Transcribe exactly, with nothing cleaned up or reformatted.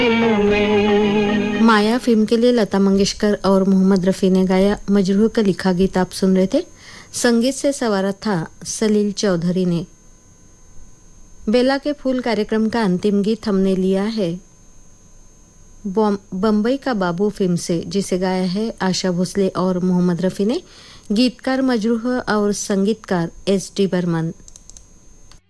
माया film के लिए लता मंगेशकर और मोहम्मद रफ़ी ने गाया मजरूह का लिखा गीत आप सुन रहे थे। संगीत से सवारा था सलील चौधरी ने। बेला के फूल कार्यक्रम का अंतिम गीत हमने लिया है बम्बई का बाबू फिल्म से, जिसे गाया है आशा भोसले और मोहम्मद रफ़ी ने। गीतकार मजरूह और संगीतकार एस डी बर्मन।